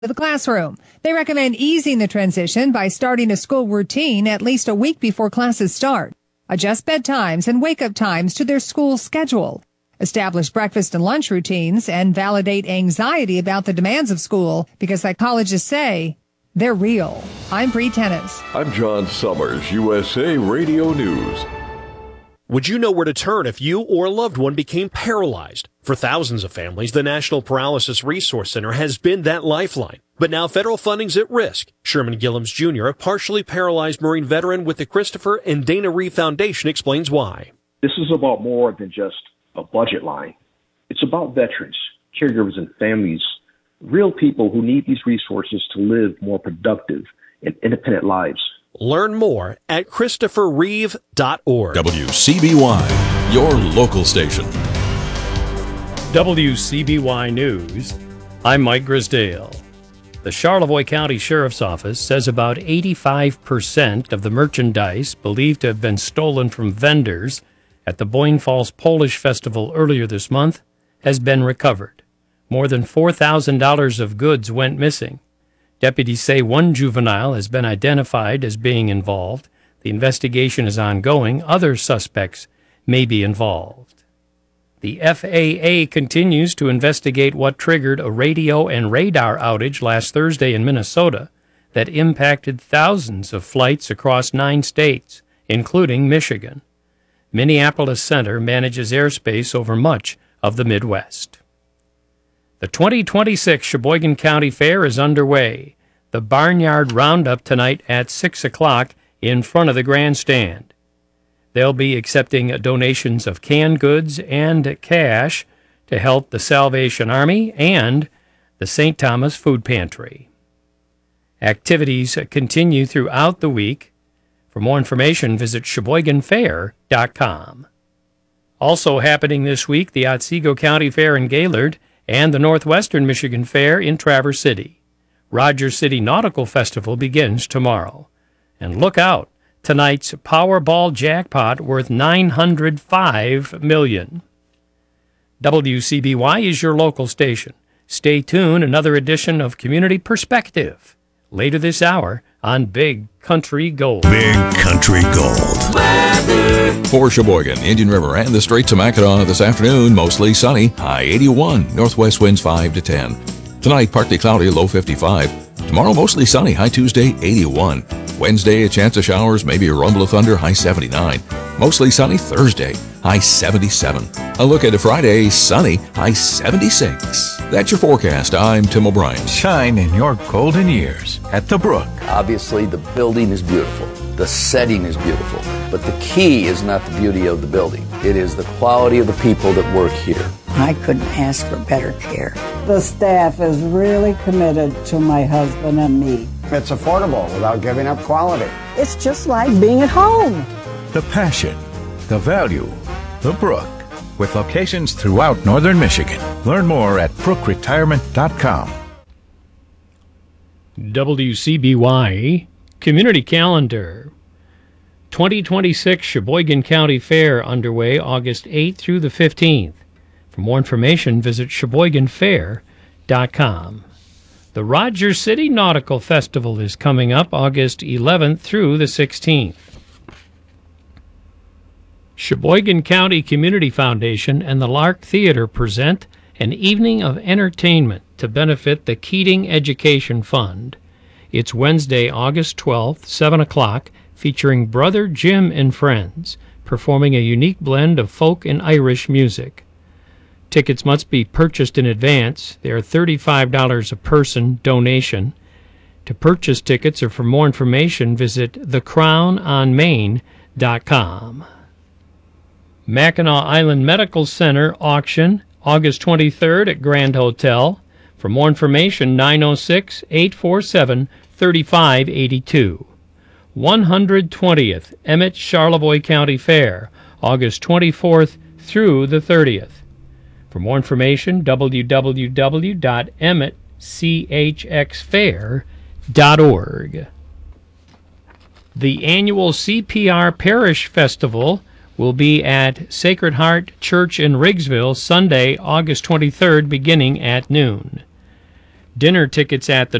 the classroom. They recommend easing the transition by starting a school routine at least a week before classes start. Adjust bedtimes and wake-up times to their school schedule. Establish breakfast and lunch routines and validate anxiety about the demands of school because psychologists say they're real. I'm Bree Tennis. I'm John Summers, USA Radio News. Would you know where to turn if you or a loved one became paralyzed? For thousands of families, the National Paralysis Resource Center has been that lifeline. But now federal funding's at risk. Sherman Gillums Jr., a partially paralyzed Marine veteran with the Christopher and Dana Reeve Foundation, explains why. This is about more than just a budget line. It's about veterans, caregivers, and families, real people who need these resources to live more productive and independent lives. Learn more at ChristopherReeve.org. WCBY, your local station. WCBY News, I'm Mike Grisdale. The Charlevoix County Sheriff's Office says about 85% of the merchandise believed to have been stolen from vendors at the Boyne Falls Polish Festival earlier this month has been recovered. More than $4,000 of goods went missing. Deputies say one juvenile has been identified as being involved. The investigation is ongoing. Other suspects may be involved. The FAA continues to investigate what triggered a radio and radar outage last Thursday in Minnesota that impacted thousands of flights across 9 states, including Michigan. Minneapolis Center manages airspace over much of the Midwest. The 2026 Sheboygan County Fair is underway. The Barnyard Roundup tonight at 6 o'clock in front of the grandstand. They'll be accepting donations of canned goods and cash to help the Salvation Army and the St. Thomas Food Pantry. Activities continue throughout the week. For more information, visit SheboyganFair.com. Also happening this week, the Otsego County Fair in Gaylord and the Northwestern Michigan Fair in Traverse City. Rogers City Nautical Festival begins tomorrow. And look out, tonight's Powerball jackpot worth $905 million. WCBY is your local station. Stay tuned, another edition of Community Perspective later this hour on Big Country Gold. Big Country Gold. For Sheboygan, Indian River, and the Straits of Mackinac this afternoon, mostly sunny, high 81, northwest winds 5 to 10. Tonight, partly cloudy, low 55. Tomorrow, mostly sunny, high Tuesday, 81. Wednesday, a chance of showers, maybe a rumble of thunder, high 79. Mostly sunny Thursday, high 77. A look at a Friday, sunny, high 76. That's your forecast. I'm Tim O'Brien. Shine in your golden years at the Brook. Obviously, the building is beautiful. The setting is beautiful. But the key is not the beauty of the building. It is the quality of the people that work here. I couldn't ask for better care. The staff is really committed to my husband and me. It's affordable without giving up quality. It's just like being at home. The passion, the value, the Brook, with locations throughout northern Michigan. Learn more at brookretirement.com. WCBY Community Calendar. 2026 Sheboygan County Fair underway August 8th through the 15th. For more information, visit SheboyganFair.com. The Rogers City Nautical Festival is coming up August 11th through the 16th. Sheboygan County Community Foundation and the Lark Theater present an evening of entertainment to benefit the Keating Education Fund. It's Wednesday, August 12th, 7 o'clock, featuring Brother Jim and Friends, performing a unique blend of folk and Irish music. Tickets must be purchased in advance. They are $35 a person donation. To purchase tickets or for more information, visit thecrownonmain.com. Mackinac Island Medical Center auction, August 23rd at Grand Hotel. For more information, 906-847-3582. 120th Emmett Charlevoix County Fair, August 24th through the 30th. For more information, www.emmettchxfair.org. The annual CPR Parish Festival will be at Sacred Heart Church in Riggsville Sunday, August 23rd, beginning at noon. Dinner tickets at the